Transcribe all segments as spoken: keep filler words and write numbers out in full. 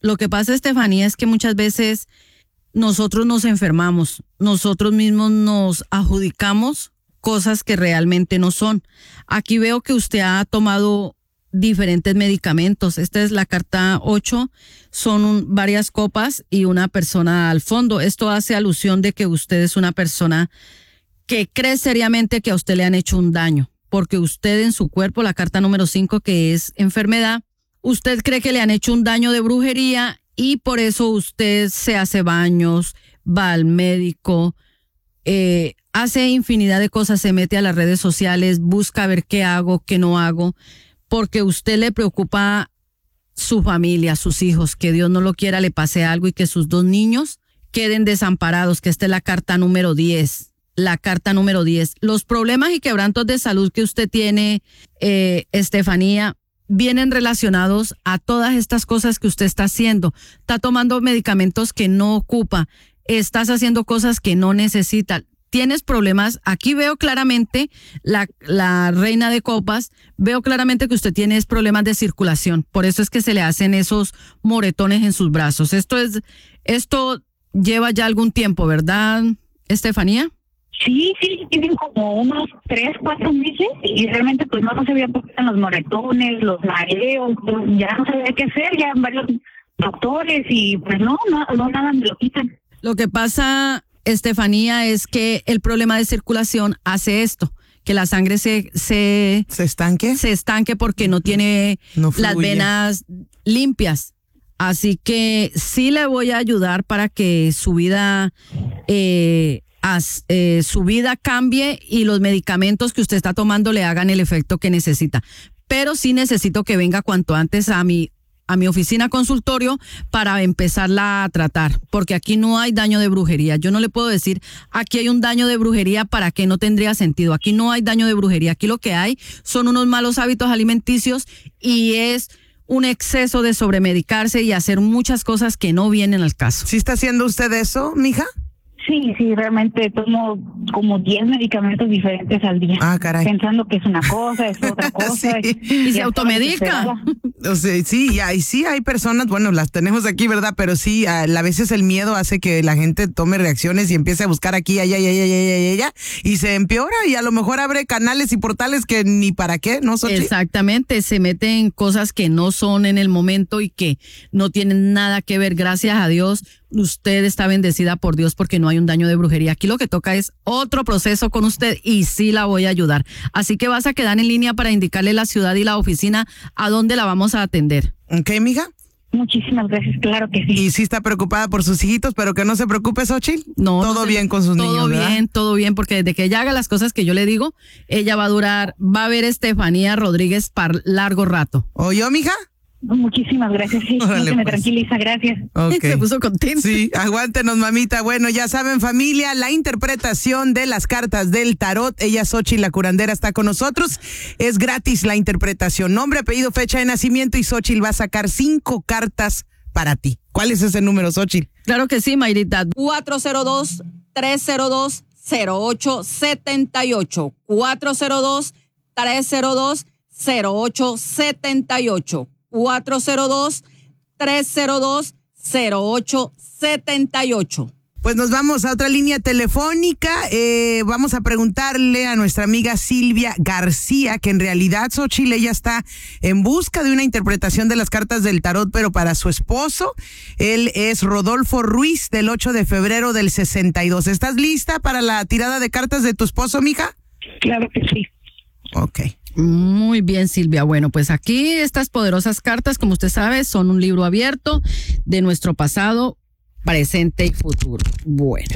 Lo que pasa, Estefanía, es que muchas veces nosotros nos enfermamos, nosotros mismos nos adjudicamos cosas que realmente no son. Aquí veo que usted ha tomado diferentes medicamentos. Esta es la carta ocho, son un, varias copas y una persona al fondo. Esto hace alusión de que usted es una persona que cree seriamente que a usted le han hecho un daño, porque usted en su cuerpo, la carta número cinco, que es enfermedad, usted cree que le han hecho un daño de brujería y por eso usted se hace baños, va al médico, eh, hace infinidad de cosas, se mete a las redes sociales, busca ver qué hago, qué no hago, porque usted le preocupa su familia, sus hijos, que Dios no lo quiera, le pase algo y que sus dos niños queden desamparados, que esta es la carta número diez. La carta número diez. Los problemas y quebrantos de salud que usted tiene, eh, Estefanía, vienen relacionados a todas estas cosas que usted está haciendo. Está tomando medicamentos que no ocupa, estás haciendo cosas que no necesita. Tienes problemas, aquí veo claramente la, la reina de copas, veo claramente que usted tiene problemas de circulación, por eso es que se le hacen esos moretones en sus brazos. Esto es, esto lleva ya algún tiempo, ¿verdad, Estefanía? Sí, sí, tienen como unos tres, cuatro meses y realmente pues no, no sabía por qué eran los moretones, los mareos, pues, ya no sabía qué hacer, ya varios doctores y pues no, no, no nada me lo quitan. Lo que pasa, Estefanía, es que el problema de circulación hace esto, que la sangre se se, ¿Se estanque? Se estanque porque no tiene no las venas limpias. Así que sí le voy a ayudar para que su vida eh, as, eh, su vida cambie y los medicamentos que usted está tomando le hagan el efecto que necesita. Pero sí necesito que venga cuanto antes a mi a mi oficina consultorio para empezarla a tratar, porque aquí no hay daño de brujería. Yo no le puedo decir, aquí hay un daño de brujería para que no tendría sentido. Aquí no hay daño de brujería. Aquí lo que hay son unos malos hábitos alimenticios y es un exceso de sobremedicarse y hacer muchas cosas que no vienen al caso. ¿Sí está haciendo usted eso, mija? Sí, sí, realmente tomo como diez medicamentos diferentes al día. Ah, caray. Pensando que es una cosa, es otra cosa. Sí. Y, y se automedica. O sea, sí, y hay, sí hay personas, bueno, las tenemos aquí, ¿verdad? Pero sí, a, a veces el miedo hace que la gente tome reacciones y empiece a buscar aquí, allá, allá, allá, allá, allá, y se empeora y a lo mejor abre canales y portales que ni para qué, ¿no, Xochitl? Exactamente, se meten en cosas que no son en el momento y que no tienen nada que ver. Gracias a Dios, usted está bendecida por Dios porque no hay un daño de brujería. Aquí lo que toca es otro proceso con usted y sí la voy a ayudar. Así que vas a quedar en línea para indicarle la ciudad y la oficina a dónde la vamos a atender. ¿Ok, mija? Muchísimas gracias, claro que sí. Y sí está preocupada por sus hijitos, pero que no se preocupe, Xochitl. No, todo no se, bien con sus todo niños, Todo bien, ¿verdad? todo bien, porque desde que ella haga las cosas que yo le digo, ella va a durar, va a ver Estefanía Rodríguez para largo rato. ¿Oyó, mija? Muchísimas gracias, sí, Órale, me pues. tranquiliza, gracias. Okay. Se puso contenta. Sí, aguántenos, mamita. Bueno, ya saben, familia, la interpretación de las cartas del tarot. Ella, Xochitl, la curandera, está con nosotros. Es gratis la interpretación. Nombre, apellido, fecha de nacimiento y Xochitl va a sacar cinco cartas para ti. ¿Cuál es ese número, Xochitl? Claro que sí, Mayrita. cuatro cero dos, tres cero dos, cero ocho siete ocho. cuatro cero dos, tres cero dos, cero ocho siete ocho. cuatro cero dos, tres cero dos, cero ocho siete ocho. Pues nos vamos a otra línea telefónica. Eh, vamos a preguntarle a nuestra amiga Silvia García, que en realidad, Xochitl, ella está en busca de una interpretación de las cartas del tarot, pero para su esposo. Él es Rodolfo Ruiz, del ocho de febrero del sesenta y dos. ¿Estás lista para la tirada de cartas de tu esposo, mija? Claro que sí. Ok. Muy bien, Silvia. Bueno, pues aquí estas poderosas cartas, como usted sabe, son un libro abierto de nuestro pasado, presente y futuro. Bueno.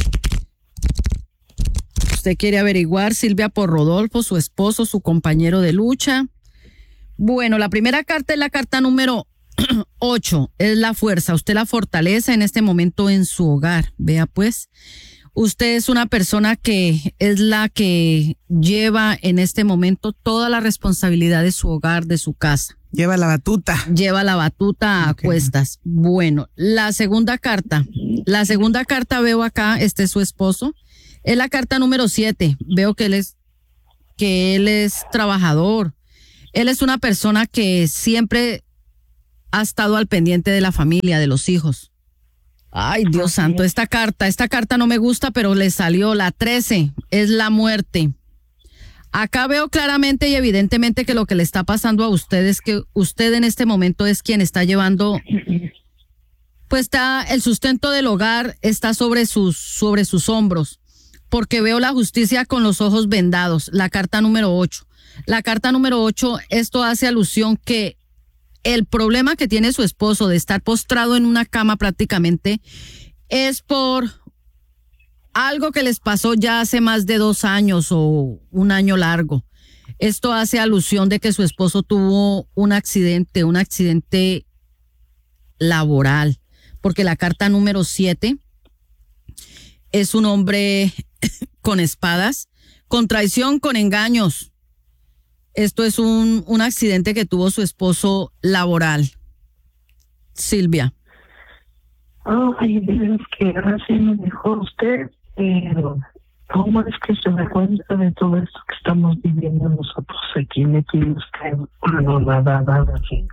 Usted quiere averiguar, Silvia, por Rodolfo, su esposo, su compañero de lucha. Bueno, la primera carta es la carta número ocho, es la fuerza. Usted la fortaleza en este momento en su hogar. Vea pues. Usted es una persona que es la que lleva en este momento toda la responsabilidad de su hogar, de su casa. Lleva la batuta. Lleva la batuta a okay. cuestas. Bueno, la segunda carta. La segunda carta veo acá, este es su esposo. Es la carta número siete. Veo que él es, que él es trabajador. Él es una persona que siempre ha estado al pendiente de la familia, de los hijos. Ay, Dios santo, esta carta, esta carta no me gusta, pero le salió la trece, es la muerte. Acá veo claramente y evidentemente que lo que le está pasando a usted es que usted en este momento es quien está llevando, pues está, el sustento del hogar está sobre sus, sobre sus hombros, porque veo la justicia con los ojos vendados, la carta número ocho. La carta número ocho, esto hace alusión que el problema que tiene su esposo de estar postrado en una cama prácticamente es por algo que les pasó ya hace más de dos años o un año largo. Esto hace alusión de que su esposo tuvo un accidente, un accidente laboral, porque la carta número siete es un hombre con espadas, con traición, con engaños. Esto es un, un accidente que tuvo su esposo laboral. Silvia. Ay, oh, es que gracias me dijo usted, pero ¿cómo es que se da cuenta de todo esto que estamos viviendo nosotros aquí metidos en una nada así?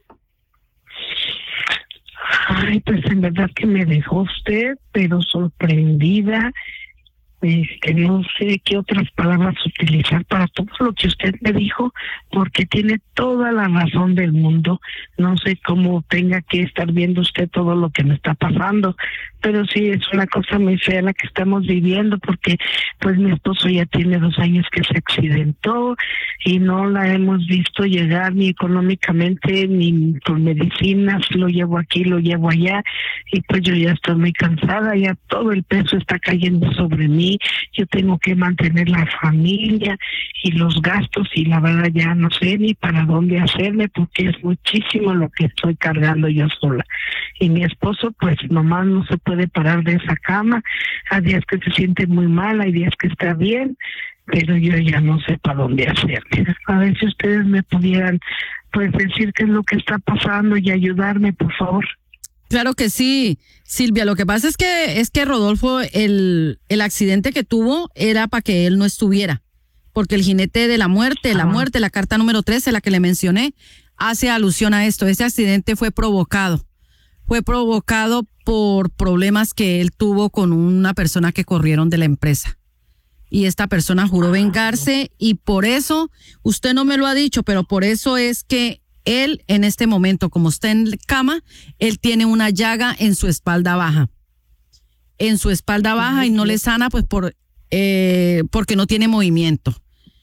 Ay, pues en verdad que me dejó usted, pero sorprendida. Este, no sé qué otras palabras utilizar para todo lo que usted me dijo, porque tiene toda la razón del mundo. No sé cómo tenga que estar viendo usted todo lo que me está pasando, pero sí es una cosa muy fea la que estamos viviendo, porque pues mi esposo ya tiene dos años que se accidentó y no la hemos visto llegar ni económicamente ni con medicinas. Lo llevo aquí, lo llevo allá, y pues yo ya estoy muy cansada, ya todo el peso está cayendo sobre mí. Yo tengo que mantener la familia y los gastos, y la verdad ya no sé ni para dónde hacerme, porque es muchísimo lo que estoy cargando yo sola. Y mi esposo pues nomás no se puede parar de esa cama. Hay días que se siente muy mal, hay días que está bien, pero yo ya no sé para dónde hacerme. A ver si ustedes me pudieran pues decir qué es lo que está pasando y ayudarme, por favor. Claro que sí, Silvia. Lo que pasa es que es que Rodolfo, el, el accidente que tuvo era para que él no estuviera, porque el jinete de la muerte, la muerte, la carta número trece, la que le mencioné, hace alusión a esto. Ese accidente fue provocado, fue provocado por problemas que él tuvo con una persona que corrieron de la empresa. Y esta persona juró vengarse, y por eso, usted no me lo ha dicho, pero por eso es que él, en este momento, como está en cama, él tiene una llaga en su espalda baja. En su espalda baja, y no le sana, pues, por eh, porque no tiene movimiento.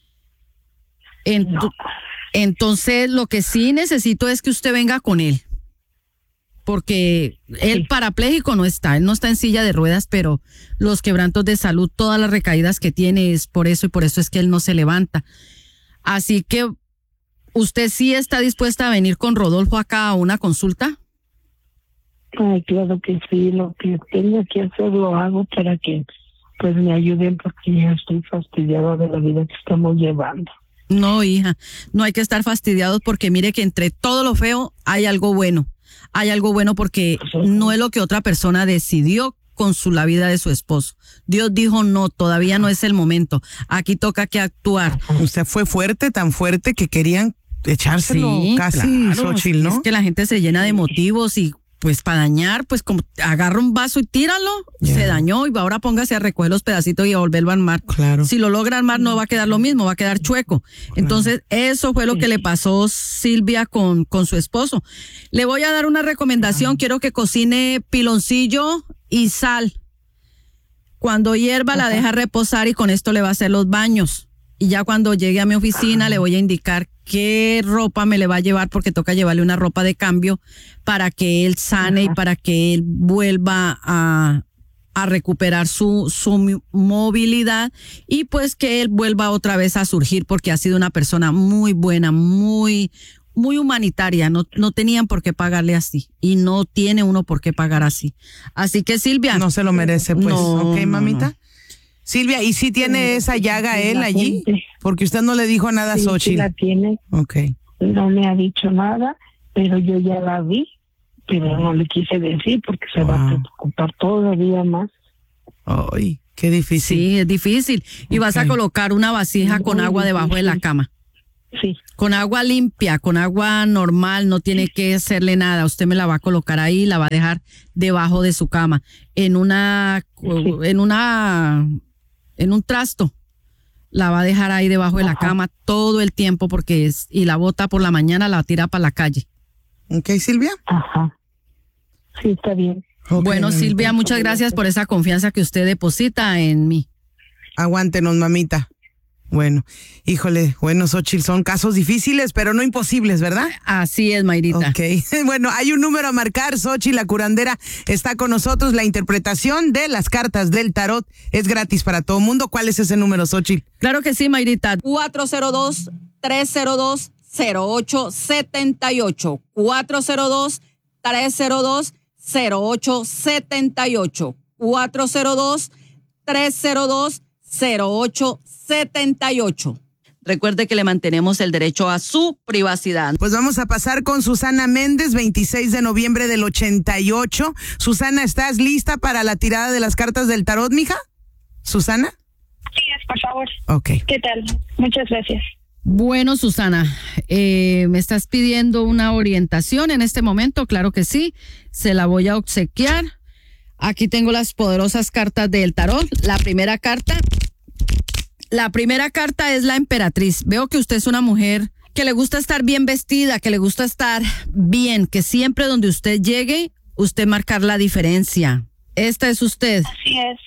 Ent- no. Entonces, lo que sí necesito es que usted venga con él. Porque él parapléjico no está, él no está en silla de ruedas, pero los quebrantos de salud, todas las recaídas que tiene es por eso, y por eso es que él no se levanta. Así que, ¿usted sí está dispuesta a venir con Rodolfo acá a una consulta? Ay, claro que sí, lo que tenga que hacer lo hago para que pues me ayuden, porque ya estoy fastidiada de la vida que estamos llevando. No, hija, no hay que estar fastidiados, porque mire que entre todo lo feo hay algo bueno. Hay algo bueno, porque no es lo que otra persona decidió con su, la vida de su esposo. Dios dijo no, todavía no es el momento. Aquí toca que actuar. Usted fue fuerte, tan fuerte que querían echárselo sí, casi, claro, Xochitl, ¿no? Es que la gente se llena de motivos, y pues para dañar, pues como agarra un vaso y tíralo, yeah. Se dañó, y ahora póngase a recoger los pedacitos y a volverlo a armar. Claro. Si lo logra armar no va a quedar lo mismo, va a quedar chueco. Claro. Entonces eso fue lo que le pasó Silvia con, con su esposo. Le voy a dar una recomendación, quiero que cocine piloncillo y sal. Cuando hierva la deja reposar, y con esto le va a hacer los baños. Y ya cuando llegue a mi oficina le voy a indicar qué ropa me le va a llevar, porque toca llevarle una ropa de cambio para que él sane y para que él vuelva a, a recuperar su, su movilidad, y pues que él vuelva otra vez a surgir, porque ha sido una persona muy buena, muy, muy humanitaria. No, no tenían por qué pagarle así, y no tiene uno por qué pagar así. Así que Silvia. No se lo merece, pues. No, ok, mamita. No, no. Silvia, ¿y si tiene esa llaga sí, él allí? Gente. Porque usted no le dijo nada a sí, Xochitl. Sí la tiene. Okay. No me ha dicho nada, pero yo ya la vi, pero no le quise decir porque se wow. va a preocupar todavía más. Ay, qué difícil. Sí, es difícil. Y okay. vas a colocar una vasija con agua debajo de la cama. Sí. Con agua limpia, con agua normal, no tiene que hacerle nada. Usted me la va a colocar ahí, la va a dejar debajo de su cama, en una, sí. en una, en un trasto. La va a dejar ahí debajo de Ajá. la cama todo el tiempo porque es, y la bota por la mañana, la tira para la calle. Ok, Silvia. Ajá. Sí, está bien. Okay, bueno, Silvia, muchas gracias por esa confianza que usted deposita en mí. Aguántenos, mamita. Bueno, híjole, bueno, Xochitl, son casos difíciles, pero no imposibles, ¿verdad? Así es, Mayrita. Ok, bueno, hay un número a marcar, Xochitl, la curandera está con nosotros, la interpretación de las cartas del tarot es gratis para todo mundo. ¿Cuál es ese número, Xochitl? Claro que sí, Mayrita. cuatro cero dos, tres cero dos, cero ocho siete ocho. cuatro cero dos, tres cero dos, cero ocho siete ocho. cuatro cero dos, tres cero dos, cero ocho setenta y ocho. Recuerde que le mantenemos el derecho a su privacidad. Pues vamos a pasar con Susana Méndez, veintiséis de noviembre del ochenta y ocho. Susana, ¿estás lista para la tirada de las cartas del tarot, mija? ¿Susana? Sí, es, por favor. Ok. ¿Qué tal? Muchas gracias. Bueno, Susana, eh, ¿me estás pidiendo una orientación en este momento? Claro que sí, se la voy a obsequiar. Aquí tengo las poderosas cartas del tarot. La primera carta, la primera carta es la emperatriz. Veo que usted es una mujer que le gusta estar bien vestida, que le gusta estar bien, que siempre donde usted llegue, usted marcar la diferencia. Esta es usted. Así es,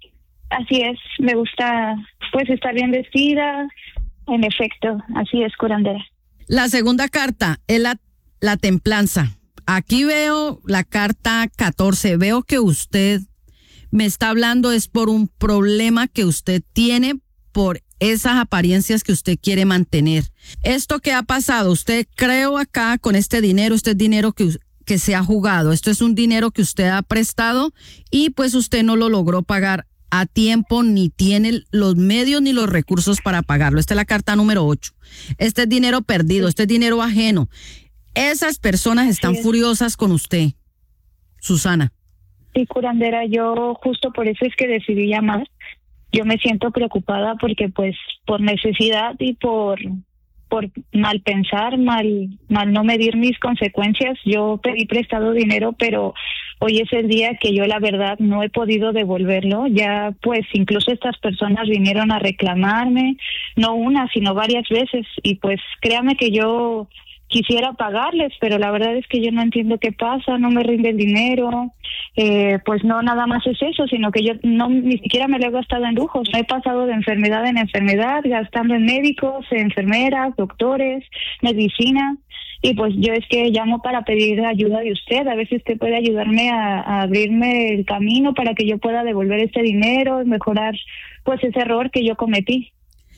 así es. Me gusta, pues, estar bien vestida. En efecto, así es, curandera. La segunda carta es la, la templanza. Aquí veo la carta catorce. Veo que usted me está hablando es por un problema que usted tiene por esas apariencias que usted quiere mantener. Esto que ha pasado, usted creo acá con este dinero, este es dinero que, que se ha jugado. Esto es un dinero que usted ha prestado y pues usted no lo logró pagar a tiempo, ni tiene los medios ni los recursos para pagarlo. Esta es la carta número ocho. Este es dinero perdido, este es dinero ajeno. Esas personas están sí. furiosas con usted, Susana. Sí, curandera, yo justo por eso es que decidí llamar. Yo me siento preocupada porque pues por necesidad y por por mal pensar, mal mal no medir mis consecuencias, yo pedí prestado dinero, pero hoy es el día que yo la verdad no he podido devolverlo. Ya pues incluso estas personas vinieron a reclamarme, no una, sino varias veces, y pues créame que yo quisiera pagarles, pero la verdad es que yo no entiendo qué pasa, no me rinde el dinero, eh, pues no nada más es eso, sino que yo no ni siquiera me lo he gastado en lujos, me he pasado de enfermedad en enfermedad, gastando en médicos, enfermeras, doctores, medicina, y pues yo es que llamo para pedir ayuda de usted, a ver si usted puede ayudarme a, a abrirme el camino para que yo pueda devolver este dinero, mejorar pues ese error que yo cometí.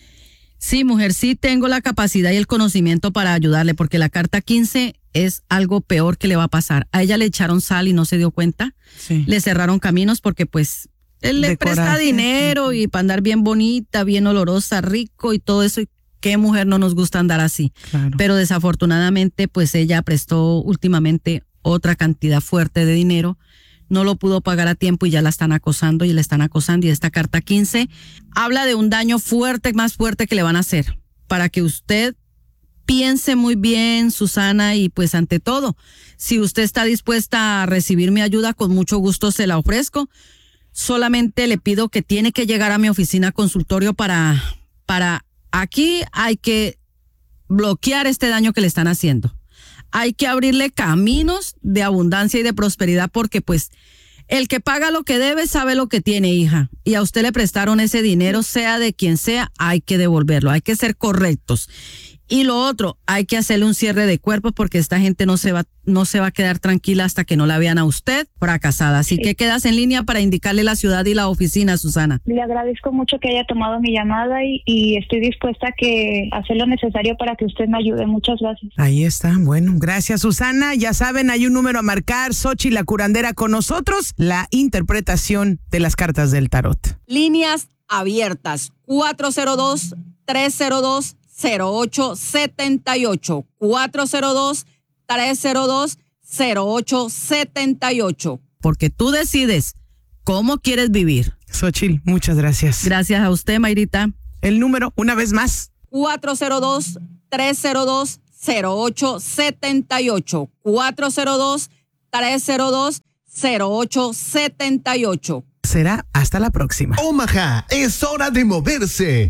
Sí, mujer, sí tengo la capacidad y el conocimiento para ayudarle, porque la carta quince es algo peor que le va a pasar. A ella le echaron sal y no se dio cuenta. Sí. Le cerraron caminos porque pues él le Decorar. presta dinero sí. y para andar bien bonita, bien olorosa, rico y todo eso. Y qué mujer no nos gusta andar así. Claro. Pero desafortunadamente pues ella prestó últimamente otra cantidad fuerte de dinero. No lo pudo pagar a tiempo y ya la están acosando y le están acosando. Y esta carta quince habla de un daño fuerte, más fuerte que le van a hacer. Para que usted piense muy bien, Susana, y pues ante todo, si usted está dispuesta a recibir mi ayuda, con mucho gusto se la ofrezco. Solamente le pido que tiene que llegar a mi oficina consultorio para, para aquí hay que bloquear este daño que le están haciendo. Hay que abrirle caminos de abundancia y de prosperidad porque pues el que paga lo que debe sabe lo que tiene, hija. Y a usted le prestaron ese dinero, sea de quien sea, hay que devolverlo. Hay que ser correctos. Y lo otro, hay que hacerle un cierre de cuerpo porque esta gente no se va, no se va a quedar tranquila hasta que no la vean a usted fracasada. Así sí. que quedas en línea para indicarle la ciudad y la oficina, Susana. Le agradezco mucho que haya tomado mi llamada y, y estoy dispuesta a que hacer lo necesario para que usted me ayude. Muchas gracias. Ahí está. Bueno, gracias, Susana. Ya saben, hay un número a marcar. Xochitl, la curandera, con nosotros. La interpretación de las cartas del tarot. Líneas abiertas. cuatro cero dos, tres cero dos, cero ocho siete ocho. cuatro cero dos, tres cero dos, cero ocho siete ocho. Porque tú decides cómo quieres vivir. Xochitl, muchas gracias. Gracias a usted, Mayrita. El número, una vez más. cuatro cero dos, tres cero dos, cero ocho siete ocho. cuatro cero dos, tres cero dos, cero ocho siete ocho. Será hasta la próxima. Omaha, es hora de moverse.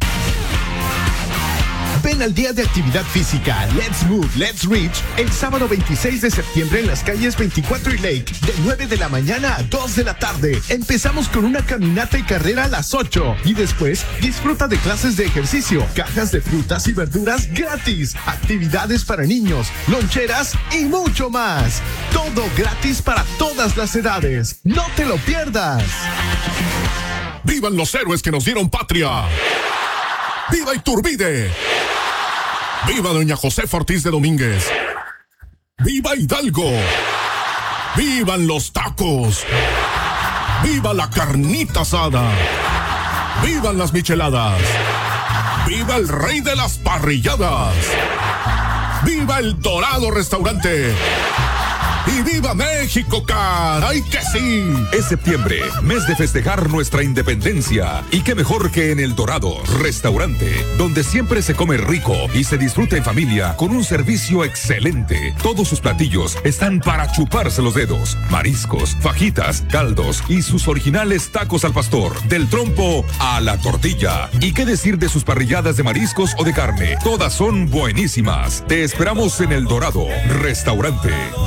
Ven al Día de Actividad Física Let's Move, Let's Reach el sábado veintiséis de septiembre en las calles veinticuatro y Lake de nueve de la mañana a dos de la tarde. Empezamos con una caminata y carrera a las ocho y después disfruta de clases de ejercicio, cajas de frutas y verduras gratis, actividades para niños, loncheras y mucho más. Todo gratis para todas las edades. No te lo pierdas. ¡Vivan los héroes que nos dieron patria! ¡Viva Iturbide! ¡Viva doña Josefa Ortiz de Domínguez! ¡Viva Hidalgo! ¡Vivan los tacos! ¡Viva la carnita asada! ¡Vivan las micheladas! ¡Viva el rey de las parrilladas! ¡Viva el Dorado Restaurante! ¡Y viva México, caray que sí! Es septiembre, mes de festejar nuestra independencia. Y qué mejor que en El Dorado Restaurante, donde siempre se come rico y se disfruta en familia con un servicio excelente. Todos sus platillos están para chuparse los dedos. Mariscos, fajitas, caldos y sus originales tacos al pastor, del trompo a la tortilla. Y qué decir de sus parrilladas de mariscos o de carne. Todas son buenísimas. Te esperamos en El Dorado Restaurante.